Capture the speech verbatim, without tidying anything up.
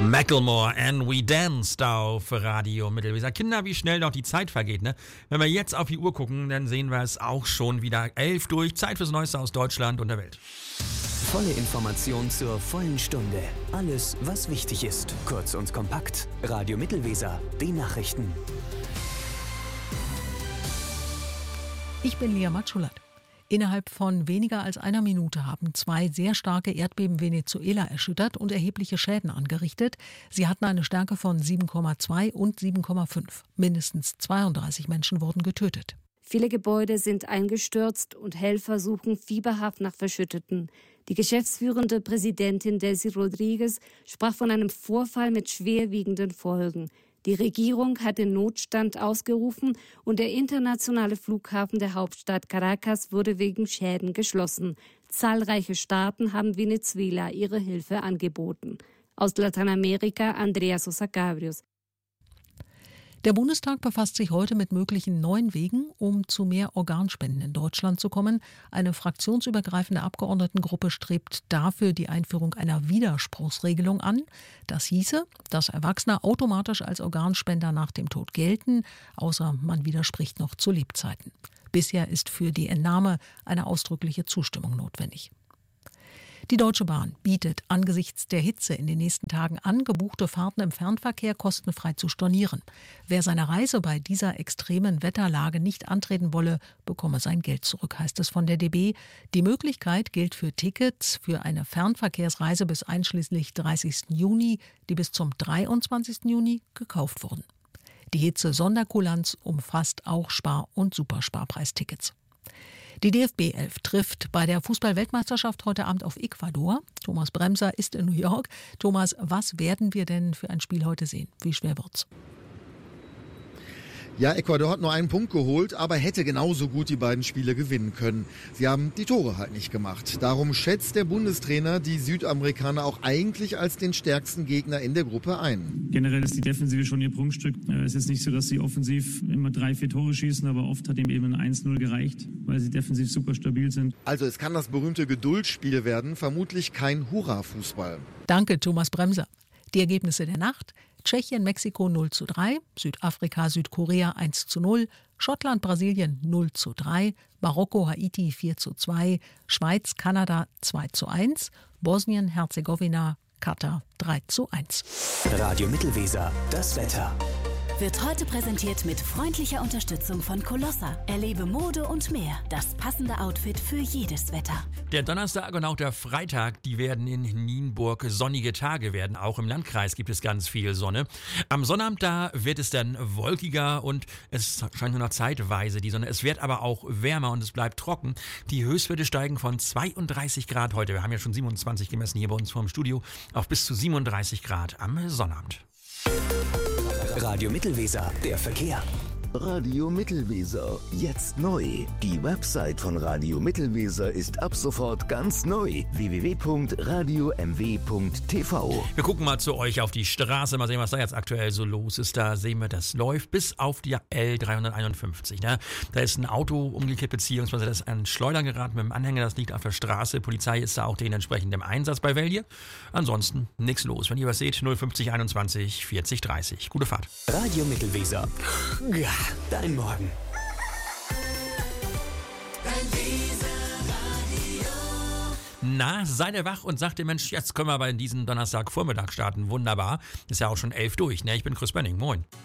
Macklemore and We Danced auf Radio Mittelweser. Kinder, wie schnell doch die Zeit vergeht, ne? Wenn wir jetzt auf die Uhr gucken, dann sehen wir es auch schon wieder elf durch. Zeit fürs Neueste aus Deutschland und der Welt. Volle Information zur vollen Stunde. Alles, was wichtig ist. Kurz und kompakt. Radio Mittelweser. Die Nachrichten. Ich bin Lea Matschulat. Innerhalb von weniger als einer Minute haben zwei sehr starke Erdbeben Venezuela erschüttert und erhebliche Schäden angerichtet. Sie hatten eine Stärke von sieben Komma zwei und sieben Komma fünf. Mindestens zweiunddreißig Menschen wurden getötet. Viele Gebäude sind eingestürzt und Helfer suchen fieberhaft nach Verschütteten. Die geschäftsführende Präsidentin Delcy Rodriguez sprach von einem Vorfall mit schwerwiegenden Folgen. Die Regierung hat den Notstand ausgerufen und der internationale Flughafen der Hauptstadt Caracas wurde wegen Schäden geschlossen. Zahlreiche Staaten haben Venezuela ihre Hilfe angeboten. Aus Lateinamerika Andrea Sosa Cabrios. Der Bundestag befasst sich heute mit möglichen neuen Wegen, um zu mehr Organspenden in Deutschland zu kommen. Eine fraktionsübergreifende Abgeordnetengruppe strebt dafür die Einführung einer Widerspruchsregelung an. Das hieße, dass Erwachsene automatisch als Organspender nach dem Tod gelten, außer man widerspricht noch zu Lebzeiten. Bisher ist für die Entnahme eine ausdrückliche Zustimmung notwendig. Die Deutsche Bahn bietet angesichts der Hitze in den nächsten Tagen an, gebuchte Fahrten im Fernverkehr kostenfrei zu stornieren. Wer seine Reise bei dieser extremen Wetterlage nicht antreten wolle, bekomme sein Geld zurück, heißt es von der D B. Die Möglichkeit gilt für Tickets für eine Fernverkehrsreise bis einschließlich dreißigsten Juni, die bis zum dreiundzwanzigsten Juni gekauft wurden. Die Hitze-Sonderkulanz umfasst auch Spar- und Supersparpreistickets. Die D F B elf trifft bei der Fußball-Weltmeisterschaft heute Abend auf Ecuador. Thomas Bremser ist in New York. Thomas, was werden wir denn für ein Spiel heute sehen? Wie schwer wird's? Ja, Ecuador hat nur einen Punkt geholt, aber hätte genauso gut die beiden Spiele gewinnen können. Sie haben die Tore halt nicht gemacht. Darum schätzt der Bundestrainer die Südamerikaner auch eigentlich als den stärksten Gegner in der Gruppe ein. Generell ist die Defensive schon ihr Prunkstück. Es ist nicht so, dass sie offensiv immer drei, vier Tore schießen, aber oft hat ihm eben ein eins null gereicht, weil sie defensiv super stabil sind. Also es kann das berühmte Geduldsspiel werden, vermutlich kein Hurra-Fußball. Danke, Thomas Bremser. Die Ergebnisse der Nacht: Tschechien, Mexiko null zu drei, Südafrika, Südkorea eins zu null, Schottland, Brasilien null zu drei, Marokko, Haiti vier zu zwei, Schweiz, Kanada zwei zu eins, Bosnien, Herzegowina, Katar drei zu eins. Radio Mittelweser, das Wetter. Wird heute präsentiert mit freundlicher Unterstützung von Colossa. Erlebe Mode und mehr. Das passende Outfit für jedes Wetter. Der Donnerstag und auch der Freitag, die werden in Nienburg sonnige Tage werden. Auch im Landkreis gibt es ganz viel Sonne. Am Sonnabend da wird es dann wolkiger und es scheint nur noch zeitweise die Sonne. Es wird aber auch wärmer und es bleibt trocken. Die Höchstwerte steigen von zweiunddreißig Grad heute. Wir haben ja schon siebenundzwanzig gemessen hier bei uns vor dem Studio. Auf bis zu siebenunddreißig Grad am Sonnabend. Radio Mittelweser, der Verkehr. Radio Mittelweser, jetzt neu. Die Website von Radio Mittelweser ist ab sofort ganz neu. w w w punkt radio m w punkt t v. Wir gucken mal zu euch auf die Straße, mal sehen, was da jetzt aktuell so los ist. Da sehen wir, das läuft bis auf die L dreihunderteinundfünfzig. Ne? Da ist ein Auto umgekippt, beziehungsweise das ist ein Schleudern geraten mit dem Anhänger, das liegt auf der Straße. Polizei ist da auch dementsprechend im Einsatz bei Velje. Ansonsten nichts los. Wenn ihr was seht, null fünfzig einundzwanzig vierzig dreißig. Gute Fahrt. Radio Mittelweser. Ja, dein Morgen. Na, seid ihr wach und sagt ihr, Mensch, jetzt können wir aber in diesen Donnerstagvormittag starten. Wunderbar. Ist ja auch schon elf durch. Ne? Ich bin Chris Benning. Moin.